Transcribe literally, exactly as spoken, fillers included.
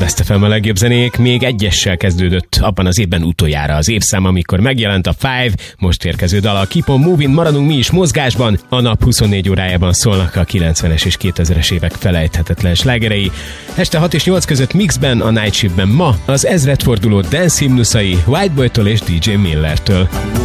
Last ef em a legjobb zenék, még egyessel kezdődött abban az évben utoljára az évszám, amikor megjelent a Five, most érkező dal a Keep on Moving, maradunk mi is mozgásban, a nap huszonnégy órájában szólnak a kilencvenes és kétezres évek felejthetetlen slágerei. Este hat és nyolc között mixben, a Night Shiftben ma az ezredforduló dance himnuszai White Boytól és dé dzsé Millertől.